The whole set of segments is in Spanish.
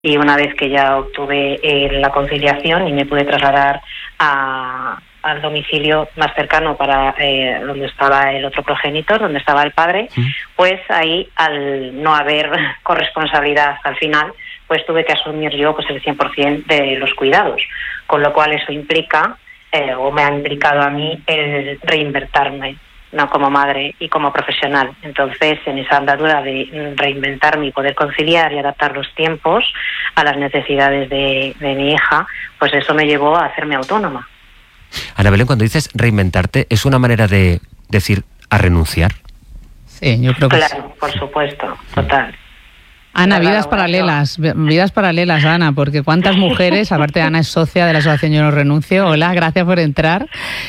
Y una vez que ya obtuve la conciliación y me pude trasladar al domicilio más cercano para donde estaba el otro progenitor, donde estaba el padre, pues ahí, al no haber corresponsabilidad al final, pues tuve que asumir yo pues el 100% de los cuidados, con lo cual eso implica, o me ha implicado a mí, el reinventarme, no como madre y como profesional. Entonces, en esa andadura de reinventarme y poder conciliar y adaptar los tiempos a las necesidades de mi hija, pues eso me llevó a hacerme autónoma. Ana Belén, cuando dices reinventarte, ¿es una manera de decir a renunciar? Sí, yo creo que claro, sí. Por supuesto, total. Ana, vidas paralelas, Ana, porque cuántas mujeres, aparte Ana es socia de la asociación Yo No Renuncio, hola, gracias por entrar,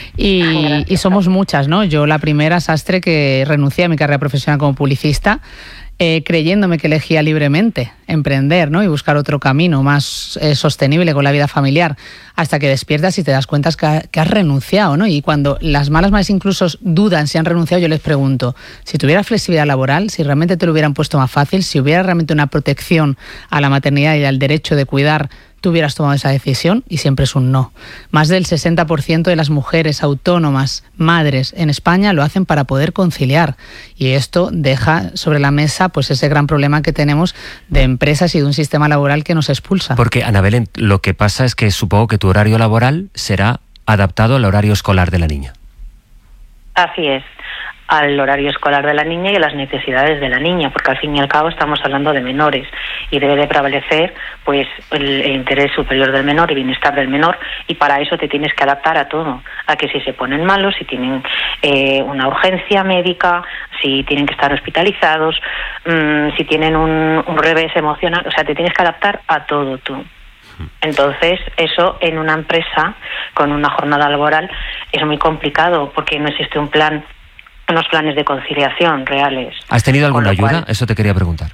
y somos muchas, ¿no? Yo la primera sastre que renuncié a mi carrera profesional como publicista, creyéndome que elegía libremente emprender, ¿no? Y buscar otro camino más sostenible con la vida familiar, hasta que despiertas y te das cuenta que has renunciado, ¿no? Y cuando las malas madres incluso dudan si han renunciado, yo les pregunto, si tuviera flexibilidad laboral, si realmente te lo hubieran puesto más fácil, si hubiera realmente una protección a la maternidad y al derecho de cuidar, tú hubieras tomado esa decisión, y siempre es un no. Más del 60% de las mujeres autónomas, madres en España, lo hacen para poder conciliar, y esto deja sobre la mesa pues ese gran problema que tenemos de empresas y de un sistema laboral que nos expulsa. Porque, Ana Belén, lo que pasa es que supongo que tu horario laboral será adaptado al horario escolar de la niña. Así es, al horario escolar de la niña y a las necesidades de la niña, porque al fin y al cabo estamos hablando de menores y debe de prevalecer pues el interés superior del menor y bienestar del menor, y para eso te tienes que adaptar a todo, a que si se ponen malos, si tienen una urgencia médica, si tienen que estar hospitalizados, si tienen un revés emocional, o sea, te tienes que adaptar a todo tú. Entonces, eso en una empresa con una jornada laboral es muy complicado, porque no existe unos planes de conciliación reales. ¿Has tenido alguna ayuda? Eso te quería preguntar.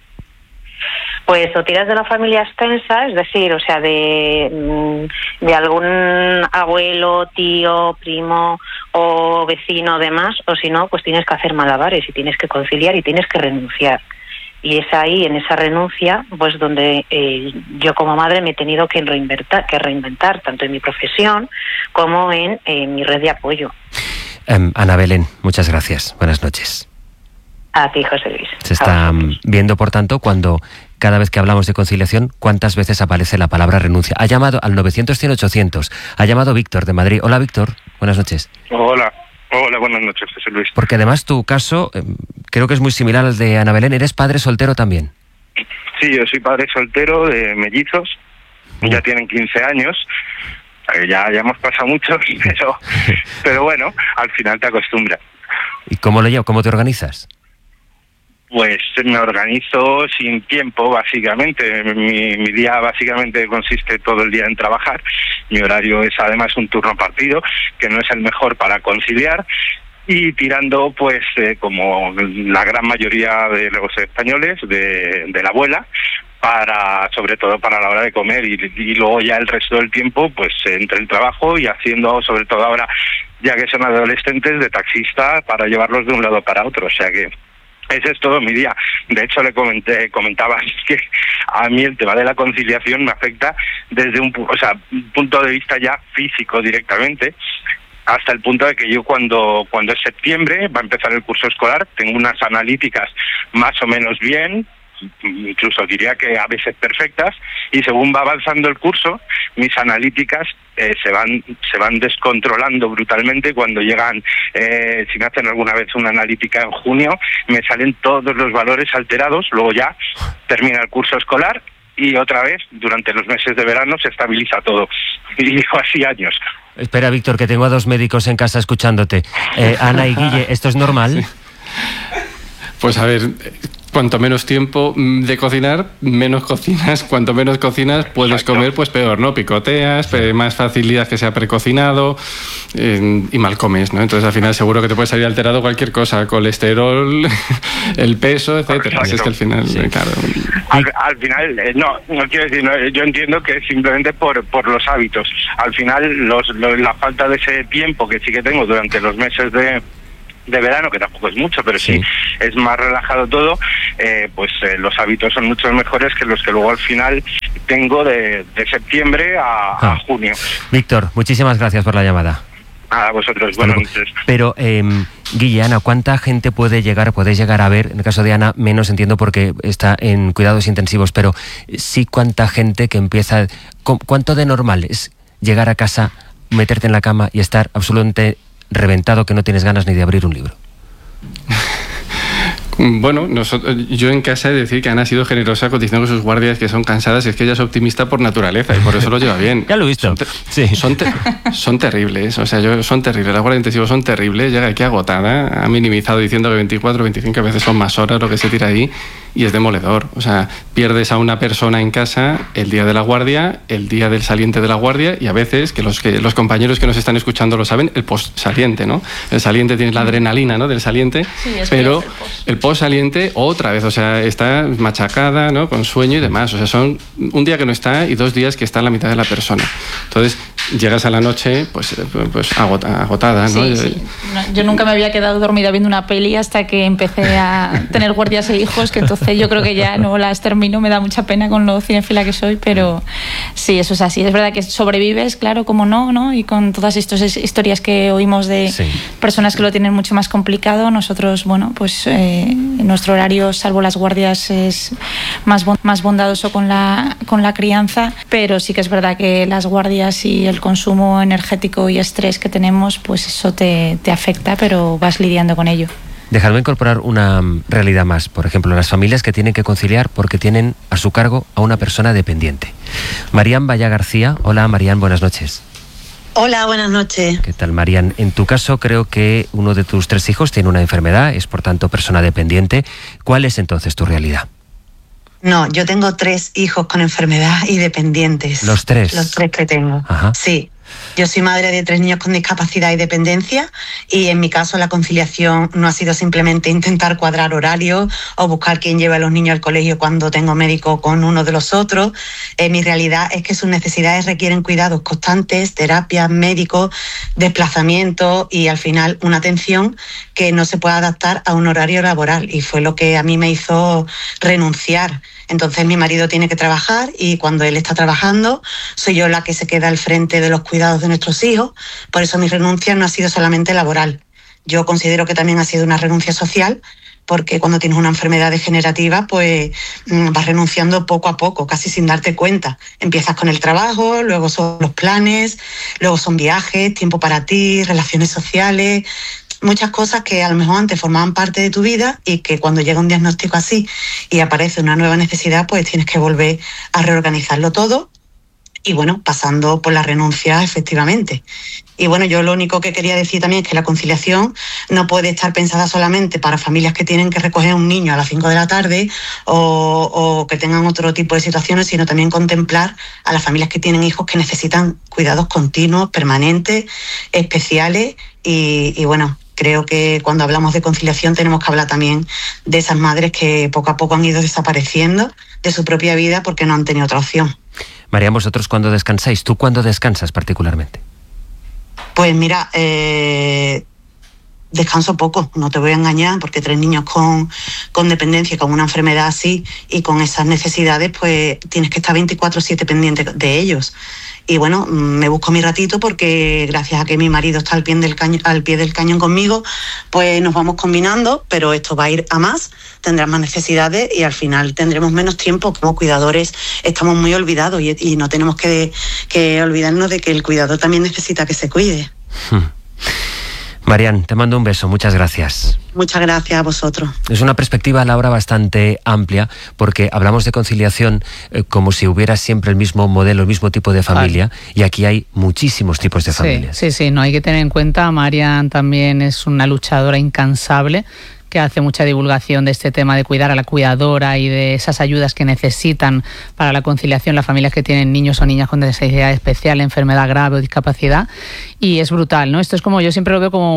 Pues o tiras de la familia extensa, es decir, o sea, de algún abuelo, tío, primo o vecino, demás, o si no, pues tienes que hacer malabares y tienes que conciliar y tienes que renunciar. Y es ahí, en esa renuncia, pues donde yo como madre me he tenido que reinventar tanto en mi profesión como en mi red de apoyo. Ana Belén, muchas gracias. Buenas noches. A ti, José Luis. Se está viendo, por tanto, cuando cada vez que hablamos de conciliación, cuántas veces aparece la palabra renuncia. Ha llamado al 900-100-800. Ha llamado Víctor de Madrid. Hola, Víctor. Buenas noches. Hola, buenas noches, José Luis. Porque además tu caso creo que es muy similar al de Ana Belén. ¿Eres padre soltero también? Sí, yo soy padre soltero de mellizos. Ya tienen 15 años. Ya hemos pasado mucho, pero bueno, al final te acostumbras. ¿Y cómo te organizas? Pues me organizo sin tiempo, básicamente. Mi día básicamente consiste todo el día en trabajar. Mi horario es además un turno partido, que no es el mejor para conciliar. Y tirando, pues, como la gran mayoría de los españoles, de la abuela, sobre todo para la hora de comer, y luego ya el resto del tiempo pues entre el trabajo y haciendo, sobre todo ahora ya que son adolescentes, de taxista para llevarlos de un lado para otro. O sea que ese es todo mi día. De hecho, comentaba que a mí el tema de la conciliación me afecta desde un punto de vista ya físico directamente, hasta el punto de que yo cuando es septiembre, va a empezar el curso escolar, tengo unas analíticas más o menos bien, incluso diría que a veces perfectas, y según va avanzando el curso, mis analíticas se van descontrolando brutalmente. Cuando llegan, si me hacen alguna vez una analítica en junio, me salen todos los valores alterados. Luego ya termina el curso escolar y otra vez, durante los meses de verano, se estabiliza todo. Y llevo así años. Espera, Víctor, que tengo a 2 médicos en casa escuchándote. Ana y Guille, ¿esto es normal? Sí. Pues a ver, cuanto menos tiempo de cocinar, menos cocinas. Cuanto menos cocinas, puedes comer, pues peor, ¿no? Picoteas, más facilidad que sea precocinado, y mal comes, ¿no? Entonces al final seguro que te puede salir alterado cualquier cosa, colesterol, el peso, etcétera. Así es que al final, sí. Claro. Al final, no quiero decir, yo entiendo que es simplemente por los hábitos. Al final, la falta de ese tiempo que sí que tengo durante los meses de de verano, que tampoco es mucho, pero sí es más relajado todo, pues los hábitos son mucho mejores que los que luego al final tengo de septiembre a junio. Víctor, muchísimas gracias por la llamada. A vosotros, buenas noches. Pero, Guille, Ana, ¿cuánta gente podéis llegar a ver? En el caso de Ana, menos entiendo porque está en cuidados intensivos, pero sí cuánta gente que empieza... ¿Cuánto de normal es llegar a casa, meterte en la cama y estar absolutamente reventado que no tienes ganas ni de abrir un libro? Bueno, yo en casa he de decir que Ana ha sido generosa diciendo que sus guardias que son cansadas, es que ella es optimista por naturaleza y por eso lo lleva bien. Ya lo he visto. Son terribles, o sea, son terribles. Las guardias intensivas son terribles, llega aquí agotada, ha minimizado diciendo que 24, 25 veces son más horas lo que se tira ahí y es demoledor. O sea, pierdes a una persona en casa el día de la guardia, el día del saliente de la guardia y a veces, que los compañeros que nos están escuchando lo saben, el post-saliente, ¿no? El saliente tiene la adrenalina, ¿no?, del saliente, pero el post-saliente otra vez, o sea, está machacada, ¿no?, con sueño y demás. O sea, son un día que no está y 2 días que está en la mitad de la persona. Entonces, llegas a la noche pues agotada, ¿no? Sí. No, yo nunca me había quedado dormida viendo una peli hasta que empecé a tener guardias e hijos, que entonces yo creo que ya no las termino, me da mucha pena con lo cinéfila que soy, pero sí, eso es así. Es verdad que sobrevives, claro, como no, y con todas estas historias que oímos de personas que lo tienen mucho más complicado, nosotros, bueno, pues nuestro horario, salvo las guardias, es más bondadoso con la crianza, pero sí que es verdad que las guardias y el consumo energético y estrés que tenemos, pues eso te afecta, pero vas lidiando con ello. Dejadme incorporar una realidad más. Por ejemplo, las familias que tienen que conciliar porque tienen a su cargo a una persona dependiente. Marían Valla García. Hola, Marían, buenas noches. Hola, buenas noches. ¿Qué tal, Marían? En tu caso, creo que uno de tus 3 hijos tiene una enfermedad, es por tanto persona dependiente. ¿Cuál es entonces tu realidad? No, yo tengo 3 hijos con enfermedad y dependientes. ¿Los 3? Los 3 que tengo. Ajá. Sí. Yo soy madre de 3 niños con discapacidad y dependencia y en mi caso la conciliación no ha sido simplemente intentar cuadrar horarios o buscar quién lleve a los niños al colegio cuando tengo médico con uno de los otros. Mi realidad es que sus necesidades requieren cuidados constantes, terapias, médicos, desplazamientos y al final una atención que no se puede adaptar a un horario laboral, y fue lo que a mí me hizo renunciar. Entonces mi marido tiene que trabajar y cuando él está trabajando soy yo la que se queda al frente de los cuidados de nuestros hijos. Por eso mi renuncia no ha sido solamente laboral. Yo considero que también ha sido una renuncia social, porque cuando tienes una enfermedad degenerativa pues vas renunciando poco a poco, casi sin darte cuenta. Empiezas con el trabajo, luego son los planes, luego son viajes, tiempo para ti, relaciones sociales, muchas cosas que a lo mejor antes formaban parte de tu vida y que cuando llega un diagnóstico así y aparece una nueva necesidad, pues tienes que volver a reorganizarlo todo y bueno, pasando por la renuncia efectivamente. Y bueno, yo lo único que quería decir también es que la conciliación no puede estar pensada solamente para familias que tienen que recoger a un niño a las 5 de la tarde o que tengan otro tipo de situaciones, sino también contemplar a las familias que tienen hijos que necesitan cuidados continuos, permanentes, especiales y bueno, creo que cuando hablamos de conciliación tenemos que hablar también de esas madres que poco a poco han ido desapareciendo de su propia vida porque no han tenido otra opción. María, ¿vosotros cuándo descansáis? ¿Tú cuándo descansas particularmente? Pues mira, descanso poco, no te voy a engañar, porque 3 niños con dependencia, con una enfermedad así y con esas necesidades, pues tienes que estar 24/7 pendiente de ellos. Y bueno, me busco mi ratito porque gracias a que mi marido está al pie del cañón conmigo, pues nos vamos combinando, pero esto va a ir a más, tendrás más necesidades y al final tendremos menos tiempo. Como cuidadores estamos muy olvidados y no tenemos que olvidarnos de que el cuidador también necesita que se cuide. Marían, te mando un beso, muchas gracias. Muchas gracias a vosotros. Es una perspectiva, Laura, bastante amplia, porque hablamos de conciliación como si hubiera siempre el mismo modelo, el mismo tipo de familia, y aquí hay muchísimos tipos de familias. Sí, no hay que tener en cuenta, Marían también es una luchadora incansable, que hace mucha divulgación de este tema de cuidar a la cuidadora y de esas ayudas que necesitan para la conciliación las familias que tienen niños o niñas con necesidad especial, enfermedad grave o discapacidad. Y es brutal, ¿no? Esto es como, yo siempre lo veo como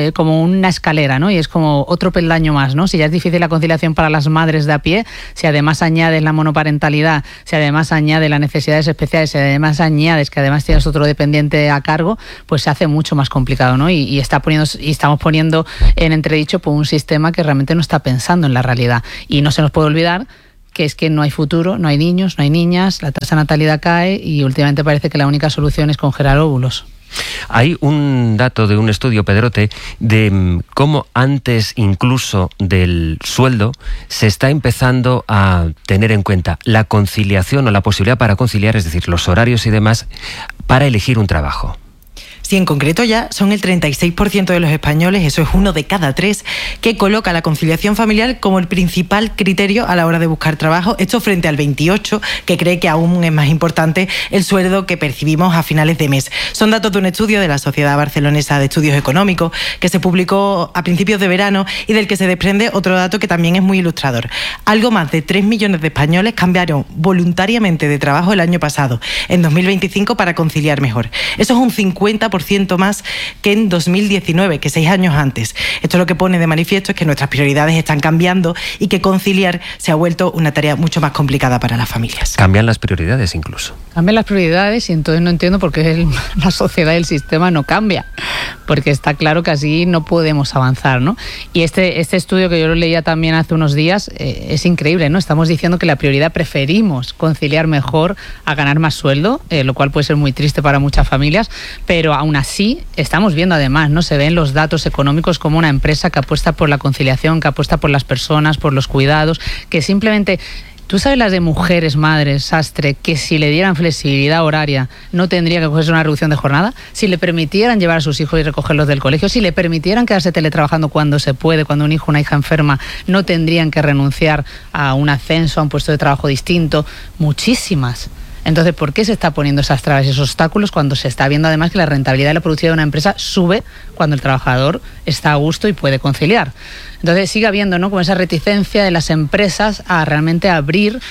una escalera, ¿no? Y es como otro peldaño más, ¿no? Si ya es difícil la conciliación para las madres de a pie, si además añades la monoparentalidad, si además añades las necesidades especiales, si además añades que además tienes otro dependiente a cargo, pues se hace mucho más complicado, ¿no? Y estamos poniendo en entredicho pues, un sistema que realmente no está pensando en la realidad. Y no se nos puede olvidar que es que no hay futuro, no hay niños, no hay niñas, la tasa de natalidad cae y últimamente parece que la única solución es congelar óvulos. Hay un dato de un estudio, Pedrote, de cómo antes incluso del sueldo se está empezando a tener en cuenta la conciliación o la posibilidad para conciliar, es decir, los horarios y demás, para elegir un trabajo. Sí, en concreto ya son el 36% de los españoles, eso es 1 de cada 3, que coloca la conciliación familiar como el principal criterio a la hora de buscar trabajo. Esto frente al 28%, que cree que aún es más importante el sueldo que percibimos a finales de mes. Son datos de un estudio de la Sociedad Barcelonesa de Estudios Económicos que se publicó a principios de verano y del que se desprende otro dato que también es muy ilustrador. Algo más de 3 millones de españoles cambiaron voluntariamente de trabajo el año pasado, en 2025, para conciliar mejor. Eso es un 50% más que en 2019, que 6 años antes. Esto lo que pone de manifiesto es que nuestras prioridades están cambiando y que conciliar se ha vuelto una tarea mucho más complicada para las familias. Cambian las prioridades incluso. Cambian las prioridades y entonces no entiendo por qué la sociedad y el sistema no cambia, porque está claro que así no podemos avanzar, ¿no? Y este estudio que yo lo leía también hace unos días es increíble, ¿no? Estamos diciendo que la prioridad preferimos conciliar mejor a ganar más sueldo, lo cual puede ser muy triste para muchas familias, pero aún así estamos viendo además, ¿no? Se ven los datos económicos como una empresa que apuesta por la conciliación, que apuesta por las personas, por los cuidados, que simplemente... ¿Tú sabes las de mujeres, madres, sastre, que si le dieran flexibilidad horaria no tendría que cogerse una reducción de jornada? Si le permitieran llevar a sus hijos y recogerlos del colegio, si le permitieran quedarse teletrabajando cuando se puede, cuando un hijo o una hija enferma, no tendrían que renunciar a un ascenso, a un puesto de trabajo distinto. Muchísimas. Entonces, ¿por qué se está poniendo esas trabas y esos obstáculos cuando se está viendo además que la rentabilidad de la productividad de una empresa sube cuando el trabajador está a gusto y puede conciliar? Entonces sigue habiendo, ¿no?, como esa reticencia de las empresas a realmente abrir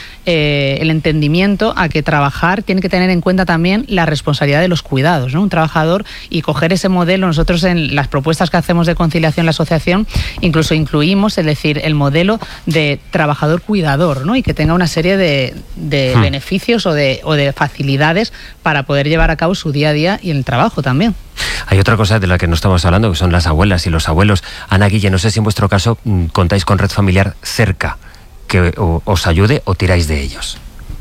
el entendimiento a que trabajar tiene que tener en cuenta también la responsabilidad de los cuidados, ¿no? Un trabajador, y coger ese modelo. Nosotros en las propuestas que hacemos de conciliación en la asociación incluso incluimos, es decir, el modelo de trabajador cuidador, ¿no? Y que tenga una serie de beneficios o de facilidades para poder llevar a cabo su día a día y en el trabajo también. Hay otra cosa de la que no estamos hablando, que son las abuelas y los abuelos. Ana Guille, no sé si en vuestro caso contáis con red familiar cerca que os ayude o tiráis de ellos.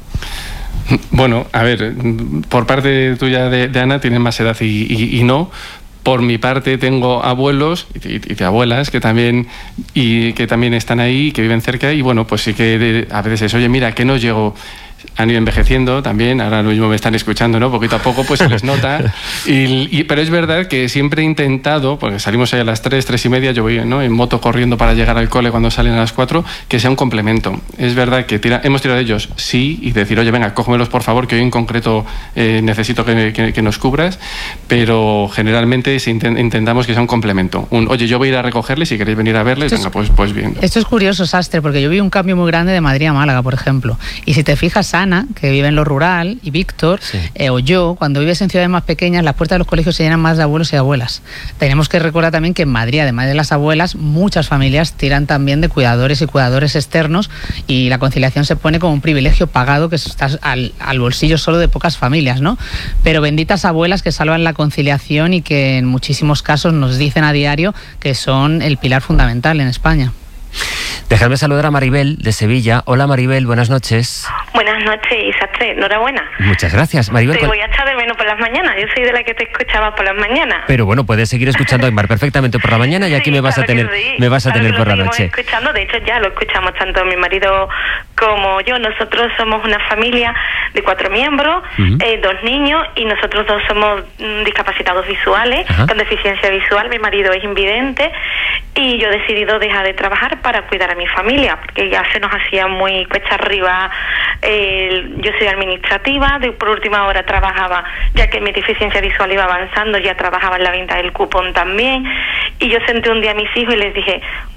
Bueno, a ver, por parte tuya de Ana tienes más edad y no. Por mi parte tengo abuelos y de abuelas que también están ahí, que viven cerca, y bueno, pues sí que a veces es, oye, mira, que no llego. Han ido envejeciendo también, ahora mismo me están escuchando, ¿no? Poquito a poco pues se les nota, pero es verdad que siempre he intentado, porque salimos ahí a las 3:30, yo voy, ¿no?, en moto corriendo para llegar al cole cuando salen a las 4, que sea un complemento. Es verdad que hemos tirado de ellos, sí, y decir, oye, venga, cógemelos por favor, que hoy en concreto necesito que nos cubras, pero generalmente intentamos que sea un complemento. Oye, yo voy a ir a recogerles, si queréis venir a verles, venga, pues bien. Esto es curioso, Sastre, porque yo vi un cambio muy grande de Madrid a Málaga, por ejemplo, y si te fijas, Ana, que vive en lo rural, y Víctor, sí, o yo, cuando vives en ciudades más pequeñas, las puertas de los colegios se llenan más de abuelos y abuelas. Tenemos que recordar también que en Madrid, además de las abuelas, muchas familias tiran también de cuidadores y cuidadores externos, y la conciliación se pone como un privilegio pagado que está al bolsillo solo de pocas familias, ¿no? Pero benditas abuelas que salvan la conciliación y que en muchísimos casos nos dicen a diario que son el pilar fundamental en España. Dejadme saludar a Maribel, de Sevilla. Hola, Maribel, buenas noches. Buenas noches, Sastre, enhorabuena. Muchas gracias, Maribel. Te voy a echar de menos por las mañanas, yo soy de la que te escuchaba por las mañanas. Pero bueno, puedes seguir escuchando a Aymar perfectamente por la mañana y aquí me vas a tener, me vas a tener por la noche. Escuchando, de hecho ya lo escuchamos tanto mi marido como yo. Nosotros somos una familia de 4 miembros, 2 niños, y nosotros 2 somos discapacitados visuales, con deficiencia visual. Mi marido es invidente y yo he decidido dejar de trabajar para cuidar a mi familia, porque ya se nos hacía muy cuesta arriba. Yo soy administrativa, por última hora trabajaba, ya que mi deficiencia visual iba avanzando, ya trabajaba en la venta del cupón también, y yo senté un día a mis hijos y les dije,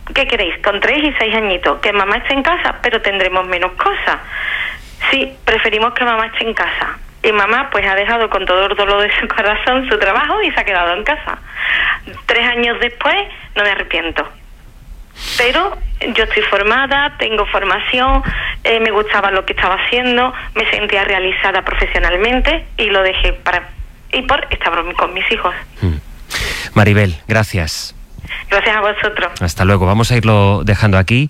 ¿qué queréis? Con 3 y 6 añitos, que mamá esté en casa, pero tendremos menos cosas. Sí, preferimos que mamá esté en casa. Y mamá pues ha dejado con todo el dolor de su corazón su trabajo y se ha quedado en casa. 3 años después no me arrepiento. Pero yo estoy formada, tengo formación, me gustaba lo que estaba haciendo, me sentía realizada profesionalmente y lo dejé por estar con mis hijos. Maribel, gracias. Gracias a vosotros. Hasta luego. Vamos a irlo dejando aquí.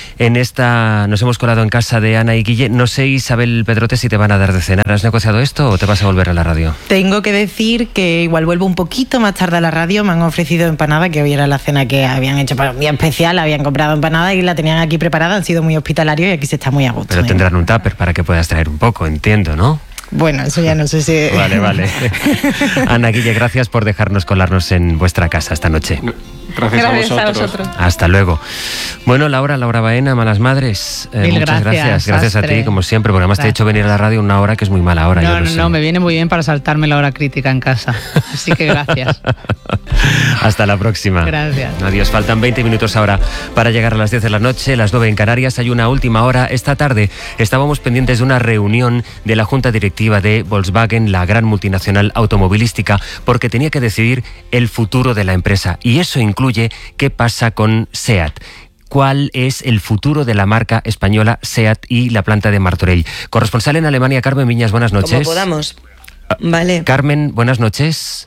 Nos hemos colado en casa de Ana y Guille. No sé, Isabel Pedrote, si te van a dar de cenar. ¿Has negociado esto o te vas a volver a la radio? Tengo que decir que igual vuelvo un poquito más tarde a la radio. Me han ofrecido empanada, que hoy era la cena que habían hecho para un día especial. Habían comprado empanada y la tenían aquí preparada. Han sido muy hospitalarios y aquí se está muy a gusto. Pero tendrán un tupper para que puedas traer un poco, entiendo, ¿no? Bueno, eso ya no sé si... Vale. Ana, Guille, gracias por dejarnos colarnos en vuestra casa esta noche. Gracias a vosotros. Hasta luego. Bueno, Laura Baena, Malas Madres. Muchas gracias. Gracias a ti, como siempre, porque además te he hecho venir a la radio una hora que es muy mala hora. No, me viene muy bien para saltarme la hora crítica en casa. Así que gracias. Hasta la próxima. Gracias. Adiós. Faltan 20 minutos ahora para llegar a las 10 de la noche, las 9 en Canarias. Hay una última hora. Esta tarde estábamos pendientes de una reunión de la Junta Directiva de Volkswagen, la gran multinacional automovilística, porque tenía que decidir el futuro de la empresa. Y eso incluye qué pasa con SEAT. ¿Cuál es el futuro de la marca española SEAT y la planta de Martorell? Corresponsal en Alemania, Carmen Viñas, buenas noches. Como podamos. Vale. Carmen, buenas noches.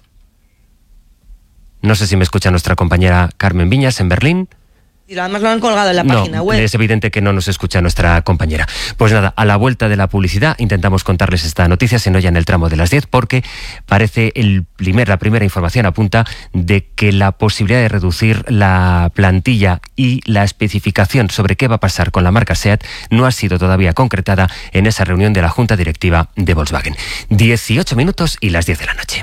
No sé si me escucha nuestra compañera Carmen Viñas en Berlín. Y además lo han colgado en la página web. Es evidente que no nos escucha nuestra compañera. Pues nada, a la vuelta de la publicidad intentamos contarles esta noticia, si no ya en el tramo de las 10, porque parece la primera información apunta de que la posibilidad de reducir la plantilla y la especificación sobre qué va a pasar con la marca SEAT no ha sido todavía concretada en esa reunión de la Junta Directiva de Volkswagen. 18 minutos y las 10 de la noche.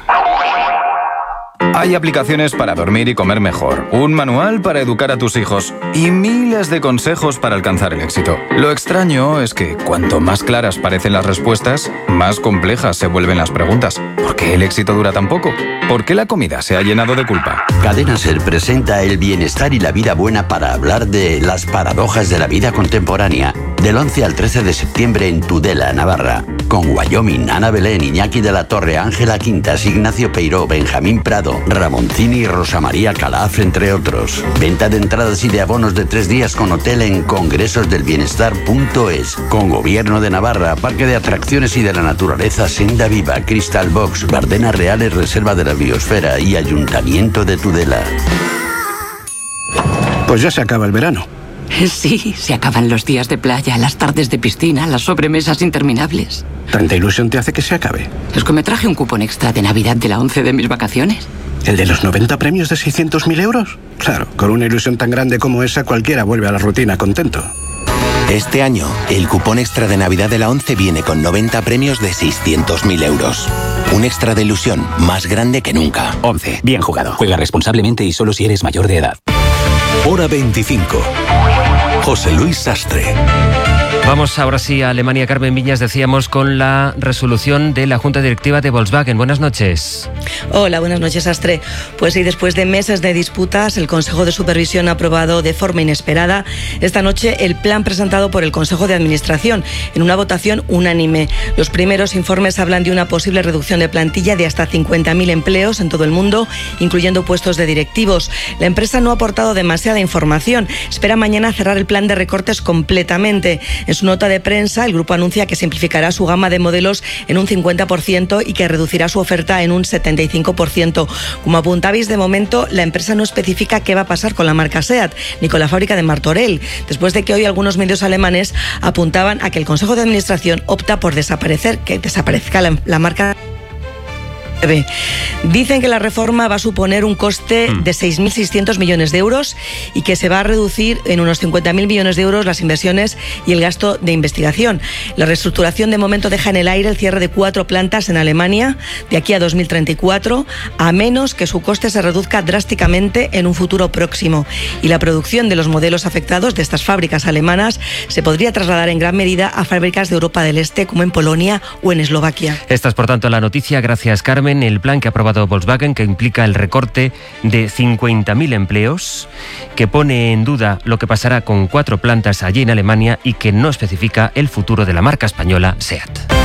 Hay aplicaciones para dormir y comer mejor, un manual para educar a tus hijos y miles de consejos para alcanzar el éxito. Lo extraño es que cuanto más claras parecen las respuestas, más complejas se vuelven las preguntas. ¿Por qué el éxito dura tan poco? ¿Por qué la comida se ha llenado de culpa? Cadena Ser presenta el bienestar y la vida buena para hablar de las paradojas de la vida contemporánea. Del 11 al 13 de septiembre en Tudela, Navarra. Con Wyoming, Ana Belén, Iñaki de la Torre, Ángela Quintas, Ignacio Peiró, Benjamín Prado, Ramoncini y Rosa María Calaf, entre otros. Venta de entradas y de abonos de 3 días con hotel en congresosdelbienestar.es. Con Gobierno de Navarra, Parque de Atracciones y de la Naturaleza, Senda Viva, Crystal Box, Bardenas Reales, Reserva de la Biosfera y Ayuntamiento de Tudela. Pues ya se acaba el verano. Sí, se acaban los días de playa, las tardes de piscina, las sobremesas interminables. ¿Tanta ilusión te hace que se acabe? Es que me traje un cupón extra de Navidad de la 11 de mis vacaciones. ¿El de los 90 premios de 600.000 euros? Claro, con una ilusión tan grande como esa, cualquiera vuelve a la rutina contento. Este año, el cupón extra de Navidad de la 11 viene con 90 premios de 600.000 euros. Un extra de ilusión más grande que nunca. 11. Bien jugado. Juega responsablemente y solo si eres mayor de edad. Hora 25. José Luis Sastre. Vamos ahora sí a Alemania. Carmen Viñas, decíamos, con la resolución de la Junta Directiva de Volkswagen. Buenas noches. Hola, buenas noches, Astre. Pues sí, después de meses de disputas, el Consejo de Supervisión ha aprobado de forma inesperada esta noche el plan presentado por el Consejo de Administración en una votación unánime. Los primeros informes hablan de una posible reducción de plantilla de hasta 50.000 empleos en todo el mundo, incluyendo puestos de directivos. La empresa no ha aportado demasiada información. Espera mañana cerrar el plan de recortes completamente. En su nota de prensa, el grupo anuncia que simplificará su gama de modelos en un 50% y que reducirá su oferta en un 75%. Como apuntabais, de momento la empresa no especifica qué va a pasar con la marca SEAT ni con la fábrica de Martorell, después de que hoy algunos medios alemanes apuntaban a que el Consejo de Administración opta por que desaparezca la marca. Dicen que la reforma va a suponer un coste de 6.600 millones de euros y que se va a reducir en unos 50.000 millones de euros las inversiones y el gasto de investigación. La reestructuración de momento deja en el aire el cierre de 4 plantas en Alemania de aquí a 2034, a menos que su coste se reduzca drásticamente en un futuro próximo. Y la producción de los modelos afectados de estas fábricas alemanas se podría trasladar en gran medida a fábricas de Europa del Este, como en Polonia o en Eslovaquia. Esta es, por tanto, la noticia. Gracias, Carmen. saben el plan que ha aprobado Volkswagen, que implica el recorte de 50.000 empleos, que pone en duda lo que pasará con 4 plantas allí en Alemania y que no especifica el futuro de la marca española SEAT.